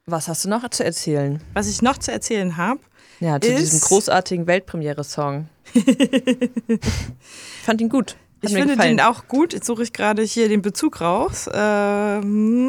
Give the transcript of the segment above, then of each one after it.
Was hast du noch zu erzählen? Was ich noch zu erzählen habe, Ja, zu diesem großartigen Weltpremiere-Song. Fand ihn gut. Ich finde den auch gut. Jetzt suche ich gerade hier den Bezug raus. Na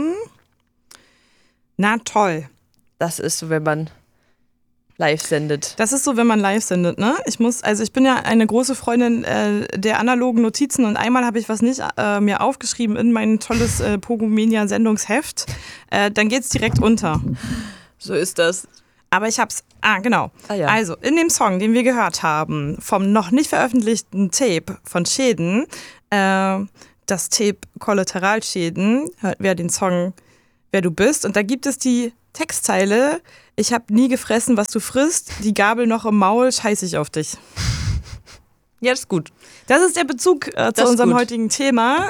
toll. Das ist so, wenn man live sendet. Das ist so, wenn man live sendet, ne? Ich bin ja eine große Freundin der analogen Notizen und einmal habe ich was nicht mir aufgeschrieben in mein tolles Pogomania-Sendungsheft. Dann geht's direkt unter. So ist das. Aber ich hab's, genau. Ja. Also, in dem Song, den wir gehört haben, vom noch nicht veröffentlichten Tape von Schäden, das Tape Kollateralschäden, hört wer den Song Wer du bist. Und da gibt es die Textzeile: Ich hab nie gefressen, was du frisst, die Gabel noch im Maul, scheiß ich auf dich. Ja, das ist gut. Das ist der Bezug zu unserem heutigen Thema.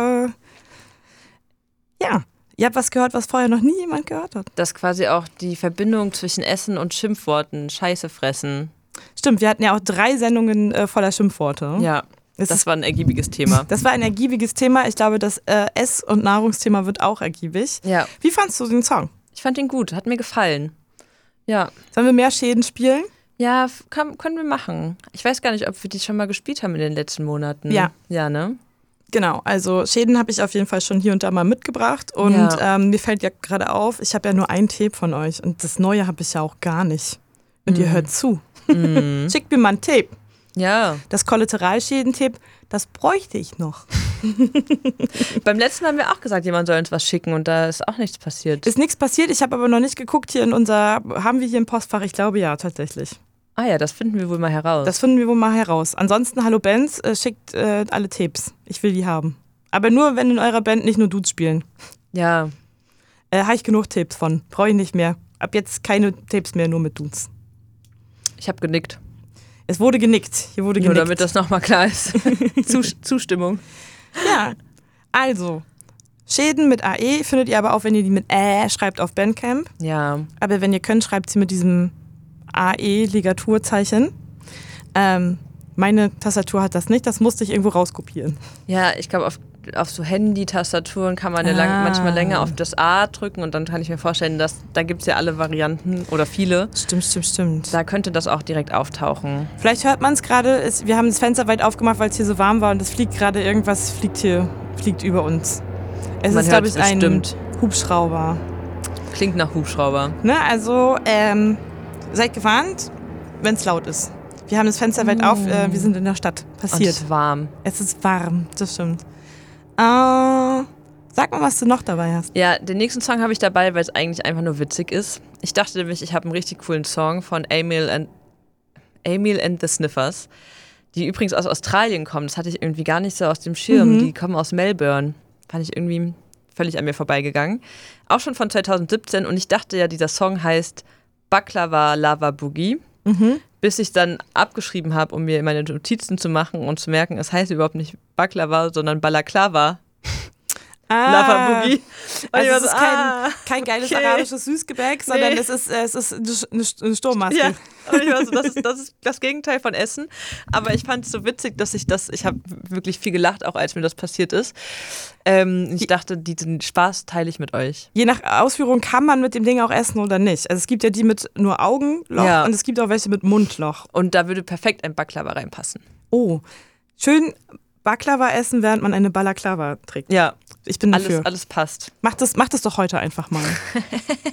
Ja. Ihr habt was gehört, was vorher noch nie jemand gehört hat. Das ist quasi auch die Verbindung zwischen Essen und Schimpfworten. Scheiße fressen. Stimmt, wir hatten ja auch 3 Sendungen voller Schimpfworte. Ja, das war ein ergiebiges Thema. Das war ein ergiebiges Thema. Ich glaube, das Ess- und Nahrungsthema wird auch ergiebig. Ja. Wie fandst du den Song? Ich fand ihn gut, hat mir gefallen. Ja. Sollen wir mehr Schäden spielen? Ja, können wir machen. Ich weiß gar nicht, ob wir die schon mal gespielt haben in den letzten Monaten. Ja. Ja, ne? Genau, also Schäden habe ich auf jeden Fall schon hier und da mal mitgebracht. Und mir fällt ja gerade auf, ich habe ja nur ein Tape von euch und das Neue habe ich ja auch gar nicht. Und ihr hört zu. Schickt mir mal ein Tape. Ja. Das Kollateralschäden-Tape, das bräuchte ich noch. Beim letzten Mal haben wir auch gesagt, jemand soll uns was schicken und da ist auch nichts passiert. Ist nichts passiert, ich habe aber noch nicht geguckt hier haben wir hier im Postfach? Ich glaube ja, tatsächlich. Ah ja, das finden wir wohl mal heraus. Das finden wir wohl mal heraus. Ansonsten, hallo Bands, schickt alle Tapes. Ich will die haben. Aber nur, wenn in eurer Band nicht nur Dudes spielen. Ja. Habe ich genug Tapes von. Brauche ich nicht mehr. Ab jetzt keine Tapes mehr, nur mit Dudes. Ich habe genickt. Es wurde genickt. Hier wurde genickt. Nur damit das nochmal klar ist. Zustimmung. Ja, also, Schäden mit AE findet ihr aber auch, wenn ihr die mit schreibt auf Bandcamp. Ja. Aber wenn ihr könnt, schreibt sie mit diesem AE-Ligaturzeichen. Meine Tastatur hat das nicht, das musste ich irgendwo rauskopieren. Ja, ich glaube, auf so Handy-Tastaturen kann man ja manchmal länger auf das A drücken und dann kann ich mir vorstellen, dass da gibt es ja alle Varianten oder viele. Stimmt. Da könnte das auch direkt auftauchen. Vielleicht hört man es gerade, wir haben das Fenster weit aufgemacht, weil es hier so warm war und es fliegt gerade irgendwas, fliegt über uns. Es Man ist, hört glaube ich, es bestimmt. ein Hubschrauber. Klingt nach Hubschrauber. Ne, also, seid gewarnt, wenn es laut ist. Wir haben das Fenster weit auf, wir sind in der Stadt. Passiert. Und es ist warm. Es ist warm, das stimmt. Sag mal, was du noch dabei hast. Ja, den nächsten Song habe ich dabei, weil es eigentlich einfach nur witzig ist. Ich dachte nämlich, ich habe einen richtig coolen Song von Emil and the Sniffers, die übrigens aus Australien kommen. Das hatte ich irgendwie gar nicht so aus dem Schirm. Die kommen aus Melbourne. Fand ich irgendwie völlig an mir vorbeigegangen. Auch schon von 2017 und ich dachte ja, dieser Song heißt Baklava Lava Boogie. Bis ich dann abgeschrieben habe, um mir meine Notizen zu machen und zu merken, es heißt überhaupt nicht Baklava, sondern Balaklava. Lava Boogie. Also es ist kein geiles arabisches Süßgebäck, sondern es ist eine Sturmmaske. Ja, und ich war so, das ist das Gegenteil von Essen. Aber ich fand es so witzig, dass ich habe wirklich viel gelacht, auch als mir das passiert ist. Ich dachte, diesen Spaß teile ich mit euch. Je nach Ausführung kann man mit dem Ding auch essen oder nicht. Also es gibt ja die mit nur Augenloch und es gibt auch welche mit Mundloch. Und da würde perfekt ein Baklava reinpassen. Oh, schön Baklava essen, während man eine Balaklava trägt. Ja. Ich bin dafür. Alles passt. Mach das doch heute einfach mal.